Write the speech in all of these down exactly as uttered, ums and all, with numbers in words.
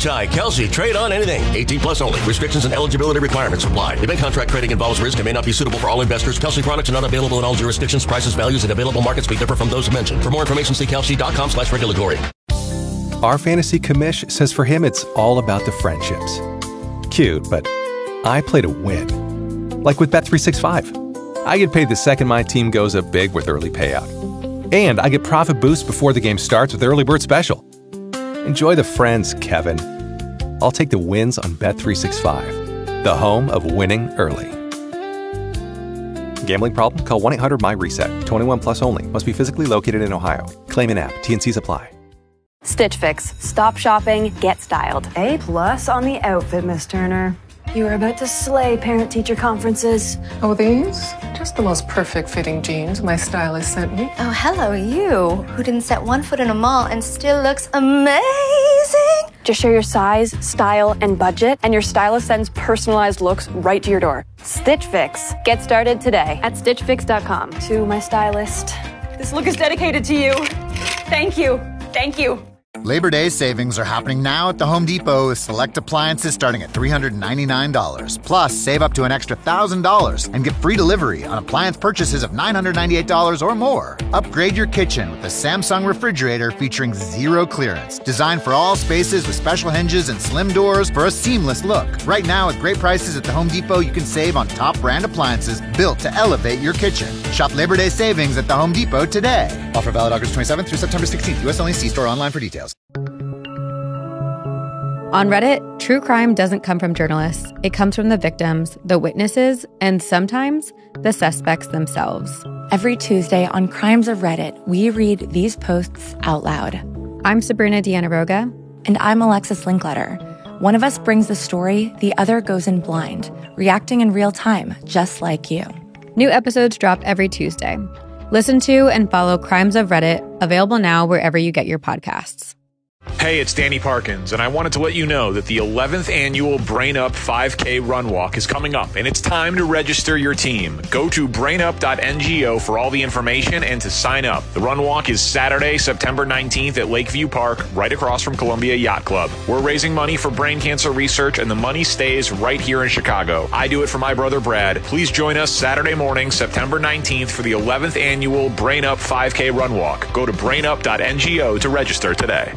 H I Kelsey trade on anything. eighteen plus only. Restrictions and eligibility requirements apply. Event contract trading involves risk and may not be suitable for all investors. Kelsey products are not available in all jurisdictions. Prices, values, and available markets may differ from those mentioned. For more information, see kelsey.com slash regulatory. Our fantasy commish says for him it's all about the friendships. Cute, but I play to win. Like with Bet three sixty-five. I get paid the second my team goes up big with early payout. And I get profit boost before the game starts with Early Bird Special. Enjoy the friends, Kevin. I'll take the wins on Bet three sixty-five, the home of winning early. Gambling problem? Call one eight hundred M Y reset. twenty-one plus only. Must be physically located in Ohio. Claim in app. T and Cs apply. Stitch Fix. Stop shopping, get styled. A plus on the outfit, Miss Turner. You were about to slay parent-teacher conferences. Oh, these? Just the most perfect fitting jeans my stylist sent me. Oh, hello, you, who didn't set one foot in a mall and still looks amazing. Just share your size, style, and budget, and your stylist sends personalized looks right to your door. Stitch Fix. Get started today at stitch fix dot com. To my stylist. This look is dedicated to you. Thank you. Thank you. Labor Day savings are happening now at the Home Depot with select appliances starting at three hundred ninety-nine dollars. Plus, save up to an extra one thousand dollars and get free delivery on appliance purchases of nine hundred ninety-eight dollars or more. Upgrade your kitchen with a Samsung refrigerator featuring zero clearance. Designed for all spaces with special hinges and slim doors for a seamless look. Right now, with great prices at the Home Depot, you can save on top brand appliances built to elevate your kitchen. Shop Labor Day savings at the Home Depot today. Offer valid August twenty-seventh through September sixteenth. U S only. See store online for details. On Reddit, true crime doesn't come from journalists. It comes from the victims, the witnesses, and sometimes the suspects themselves. Every Tuesday on Crimes of Reddit, we read these posts out loud. I'm Sabrina Dianaroga. And I'm Alexis Linkletter. One of us brings the story, the other goes in blind, reacting in real time, just like you. New episodes drop every Tuesday. Listen to and follow Crimes of Reddit, available now wherever you get your podcasts. Hey, it's Danny Parkins, and I wanted to let you know that the eleventh annual Brain Up five K Run Walk is coming up, and it's time to register your team. Go to brain up dot N G O for all the information and to sign up. The Run Walk is Saturday, September nineteenth at Lakeview Park, right across from Columbia Yacht Club. We're raising money for brain cancer research, and the money stays right here in Chicago. I do it for my brother Brad. Please join us Saturday morning, September nineteenth for the eleventh annual Brain Up five K Run Walk. Go to brain up dot N G O to register today.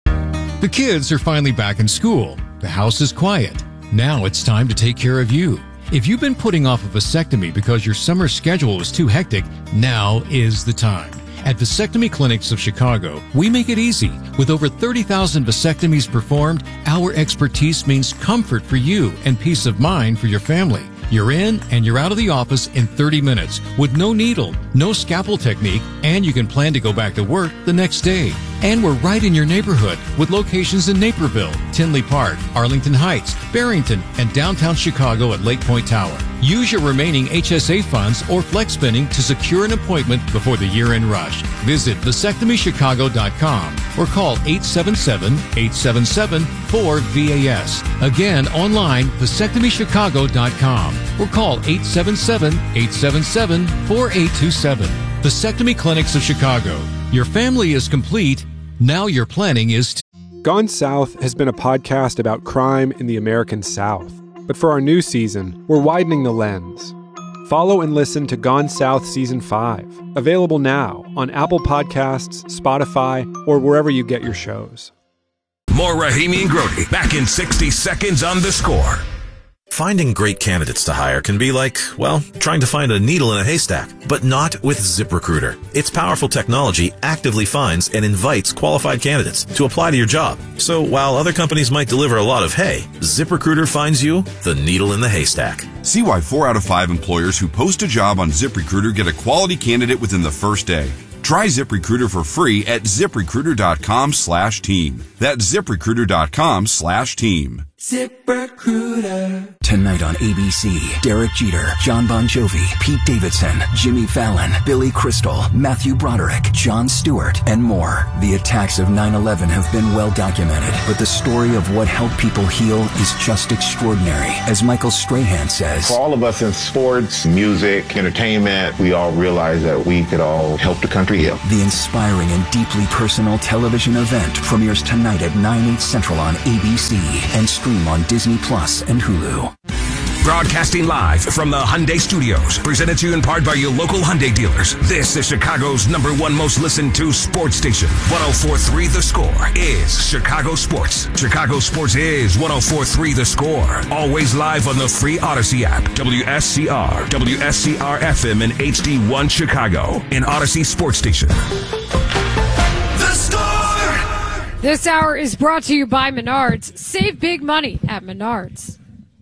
The kids are finally back in school. The house is quiet. Now it's time to take care of you. If you've been putting off a vasectomy because your summer schedule was too hectic, now is the time. At Vasectomy Clinics of Chicago, we make it easy. With over thirty thousand vasectomies performed, our expertise means comfort for you and peace of mind for your family. You're in and you're out of the office in thirty minutes with no needle, no scalpel technique, and you can plan to go back to work the next day. And we're right in your neighborhood with locations in Naperville, Tinley Park, Arlington Heights, Barrington, and downtown Chicago at Lake Point Tower. Use your remaining H S A funds or flex spending to secure an appointment before the year-end rush. Visit vasectomy chicago dot com or call eight seven seven, eight seven seven, four V A S. Again, online, vasectomy chicago dot com or call eight seven seven, eight seven seven, four eight two seven. Vasectomy Clinics of Chicago. Your family is complete. Now your planning is to... Gone South has been a podcast about crime in the American South. But for our new season, we're widening the lens. Follow and listen to Gone South Season five, available now on Apple Podcasts, Spotify, or wherever you get your shows. More Rahimi and Grody, back in sixty seconds on The Score. Finding great candidates to hire can be like, well, trying to find a needle in a haystack, but not with ZipRecruiter. Its powerful technology actively finds and invites qualified candidates to apply to your job. So while other companies might deliver a lot of hay, ZipRecruiter finds you the needle in the haystack. See why four out of five employers who post a job on ZipRecruiter get a quality candidate within the first day. Try ZipRecruiter for free at ZipRecruiter dot com slash team. That's ZipRecruiter dot com slash team. ZipRecruiter. Tonight on A B C, Derek Jeter, John Bon Jovi, Pete Davidson, Jimmy Fallon, Billy Crystal, Matthew Broderick, Jon Stewart, and more. The attacks of nine eleven have been well documented, but the story of what helped people heal is just extraordinary. As Michael Strahan says, for all of us in sports, music, entertainment, we all realize that we could all help the country heal. The inspiring and deeply personal television event premieres tonight at nine, eight central on A B C and stream on Disney Plus and Hulu. Broadcasting live from the Hyundai Studios, presented to you in part by your local Hyundai dealers. This is Chicago's number one most listened to sports station. one oh four point three The Score is Chicago Sports. Chicago Sports is one oh four point three The Score. Always live on the free Odyssey app. W S C R, W S C R F M and H D one Chicago. An Odyssey sports station. The Score! This hour is brought to you by Menards. Save big money at Menards.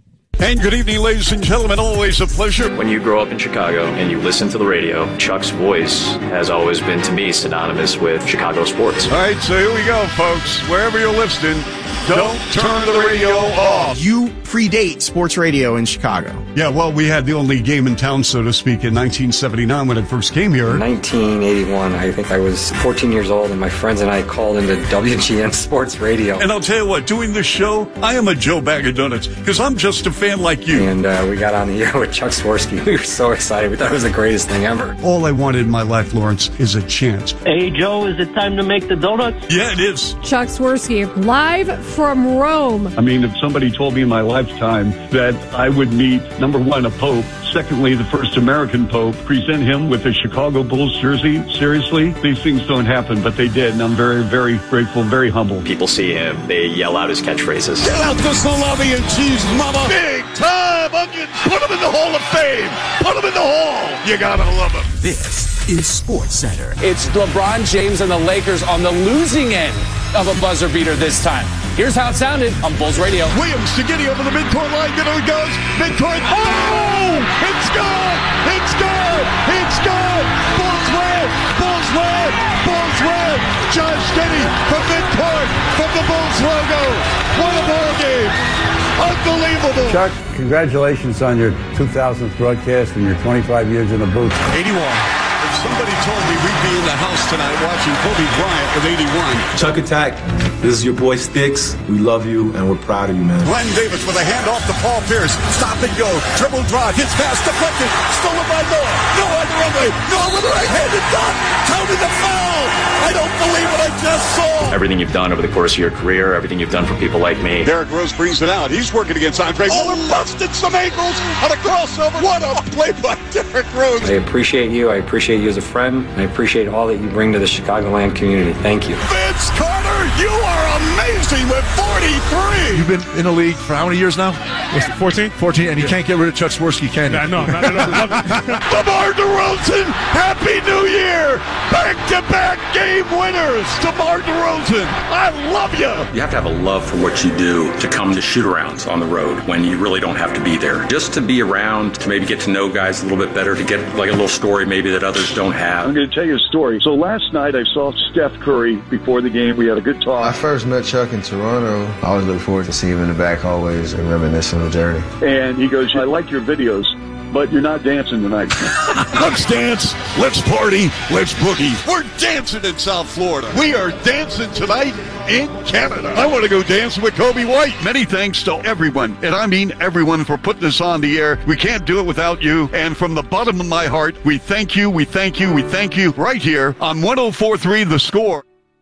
And good evening, ladies and gentlemen. Always a pleasure. When you grow up in Chicago and you listen to the radio, Chuck's voice has always been, to me, synonymous with Chicago sports. All right, so here we go, folks. Wherever you're listening, don't turn the radio off. You predate sports radio in Chicago. Yeah, well, we had the only game in town, so to speak, in nineteen seventy-nine when I first came here. nineteen eighty-one, I think I was fourteen years old, and my friends and I called into W G N Sports Radio. And I'll tell you what, doing this show, I am a Joe Bag of Donuts, because I'm just a fan like you. And uh, we got on the air with Chuck Swirsky. We were so excited. We thought it was the greatest thing ever. All I wanted in my life, Lawrence, is a chance. Hey, Joe, is it time to make the donuts? Yeah, it is. Chuck Swirsky, live from Rome. I mean, if somebody told me in my lifetime that I would meet, number one, a pope, secondly, the first American pope, present him with a Chicago Bulls jersey, seriously, these things don't happen, but they did, and I'm very, very grateful, very humble. People see him, they yell out his catchphrases. Get out the salami and cheese, mama! Big time onions! Put him in the Hall of Fame! Put him in the Hall! You gotta love him. This is Sports Center. It's LeBron James and the Lakers on the losing end of a buzzer beater this time. Here's how it sounded on Bulls Radio. Williams to Giddey over the midcourt line. There he goes. Midcourt. Oh! It's good! It's good! It's good! Bulls win! Bulls win! Bulls win! Josh Giddey from midcourt from the Bulls logo. What a ball game! Unbelievable! Chuck, congratulations on your two thousandth broadcast and your twenty-five years in the booth. eighty-one. If somebody told me we'd be in the house tonight watching Kobe Bryant with eighty-one. Chuck Attack, this is your boy Sticks. We love you and we're proud of you, man. Glenn Davis with a handoff to Paul Pierce. Stop and go. Dribble drive. Hits pass deflected. Stolen by Noah. Noah on the runway. Noah with the right-handed dunk. Tony the foul. I don't believe what I just saw. Everything you've done over the course of your career, everything you've done for people like me. Derrick Rose brings it out. He's working against Andre Miller. Oh, busted some ankles on a crossover. What a play by Derrick Rose. I appreciate you. I appreciate you as a friend. And I appreciate all that you bring to the Chicagoland community. Thank you. Vince Carter, you are amazing with forty-three. You've been in the league for how many years now? What's it, fourteen? fourteen, and you yeah. can't get rid of Chuck Swirsky, can you? Yeah, no, not at all. DeMar DeRozan, Happy New Year! Back-to-back game winners! DeMar DeRozan, I love you! You have to have a love for what you do to come to shoot-arounds on the road when you really don't have to be there. Just to be around, to maybe get to know guys a little bit better, to get like a little story maybe that others don't have. I'm going to tell you a story. So last night I saw Steph Curry before the game. We had a good talk. I first met Chuck in Toronto. I always look forward to seeing him in the back hallways and reminiscing on the journey. And he goes, I like your videos, but you're not dancing tonight. Let's dance. Let's party. Let's boogie. We're dancing in South Florida. We are dancing tonight in Canada. I want to go dance with Kobe White. Many thanks to everyone, and I mean everyone, for putting this on the air. We can't do it without you. And from the bottom of my heart, we thank you, we thank you, we thank you right here on one oh four point three The Score.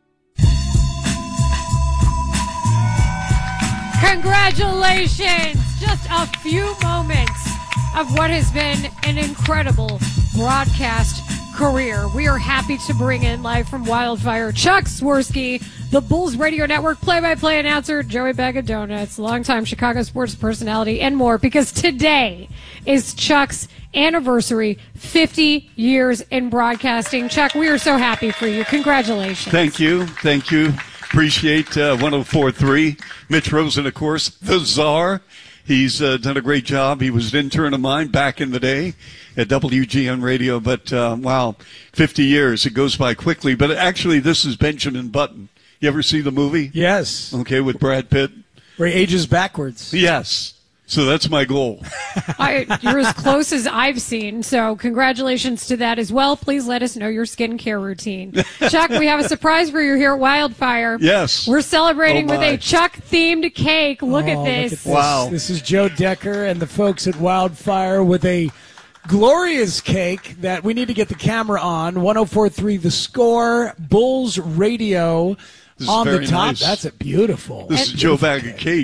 Congratulations! Just a few moments of what has been an incredible broadcast career. We are happy to bring in live from Wildfire, Chuck Swirsky, the Bulls Radio Network play-by-play announcer, Joey Bag of Donuts, longtime Chicago sports personality, and more, because today is Chuck's anniversary, fifty years in broadcasting. Chuck, we are so happy for you. Congratulations. Thank you. Thank you. Appreciate uh, one oh four point three. Mitch Rosen, of course, the czar. He's uh, done a great job. He was an intern of mine back in the day at W G N Radio. But, uh, wow, fifty years. It goes by quickly. But actually, this is Benjamin Button. You ever see the movie? Yes. Okay, with Brad Pitt. Where he ages backwards. Yes. So that's my goal. I, you're as close as I've seen, so congratulations to that as well. Please let us know your skincare routine. Chuck, we have a surprise for you here at Wildfire. Yes. We're celebrating oh with a Chuck-themed cake. Look, oh, at, this. look at this. Wow. This is Joe Decker and the folks at Wildfire with a glorious cake that we need to get the camera on. one oh four point three The Score, Bulls Radio. On the top, nice. That's a beautiful. This is Joe Bag of Cake.